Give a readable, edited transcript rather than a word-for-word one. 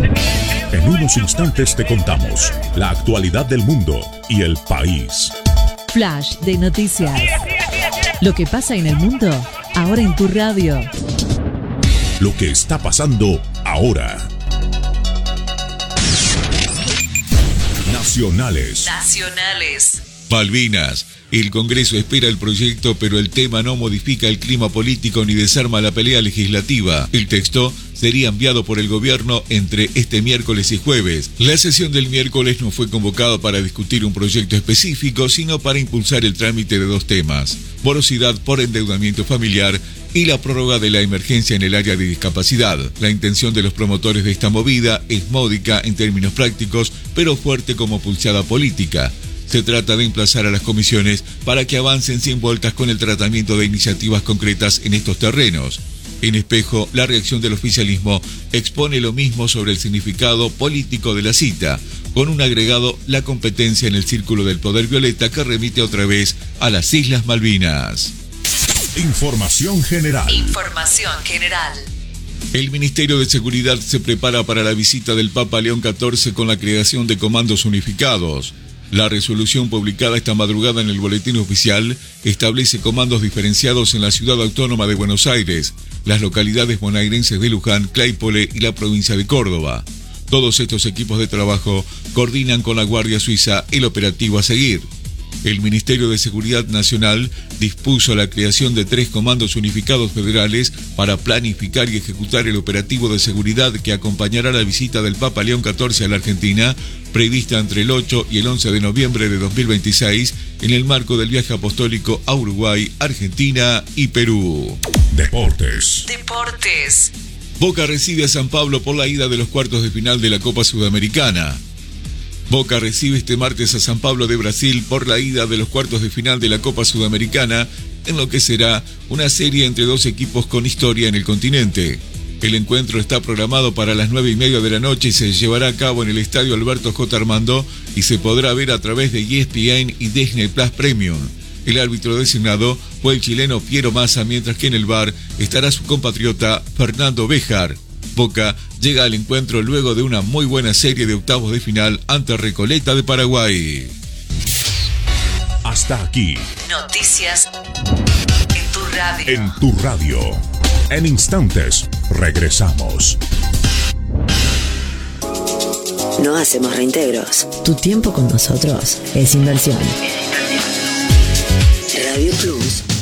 En unos instantes te contamos la actualidad del mundo y el país. Flash de noticias. Lo que pasa en el mundo, ahora en tu radio. Lo que está pasando ahora. Nacionales. Malvinas. El Congreso espera el proyecto, pero el tema no modifica el clima político ni desarma la pelea legislativa. El texto sería enviado por el gobierno entre este miércoles y jueves. La sesión del miércoles no fue convocada para discutir un proyecto específico, sino para impulsar el trámite de dos temas: morosidad por endeudamiento familiar y la prórroga de la emergencia en el área de discapacidad. La intención de los promotores de esta movida es módica en términos prácticos, pero fuerte como pulseada política. Se trata de emplazar a las comisiones para que avancen sin vueltas con el tratamiento de iniciativas concretas en estos terrenos. En Espejo, la reacción del oficialismo expone lo mismo sobre el significado político de la cita, con un agregado: la competencia en el círculo del poder violeta, que remite otra vez a las Islas Malvinas. Información general. El Ministerio de Seguridad se prepara para la visita del Papa León XIV con la creación de comandos unificados. La resolución publicada esta madrugada en el Boletín Oficial establece comandos diferenciados en la Ciudad Autónoma de Buenos Aires, las localidades bonaerenses de Luján, Claypole y la provincia de Córdoba. Todos estos equipos de trabajo coordinan con la Guardia Suiza el operativo a seguir. El Ministerio de Seguridad Nacional dispuso la creación de 3 comandos unificados federales para planificar y ejecutar el operativo de seguridad que acompañará la visita del Papa León XIV a la Argentina, prevista entre el 8 y el 11 de noviembre de 2026, en el marco del viaje apostólico a Uruguay, Argentina y Perú. Deportes. Boca recibe a San Pablo por la ida de los cuartos de final de la Copa Sudamericana. Boca recibe este martes a San Pablo de Brasil por la ida de los cuartos de final de la Copa Sudamericana, en lo que será una serie entre dos equipos con historia en el continente. El encuentro está programado para las 9:30 de la noche y se llevará a cabo en el estadio Alberto J. Armando y se podrá ver a través de ESPN y Disney Plus Premium. El árbitro designado fue el chileno Piero Massa, mientras que en el VAR estará su compatriota Fernando Béjar. Boca llega al encuentro luego de una muy buena serie de octavos de final ante Recoleta de Paraguay. Hasta aquí. Noticias en tu radio. En tu radio. En instantes, regresamos. No hacemos reintegros. Tu tiempo con nosotros es inversión. Radio Plus.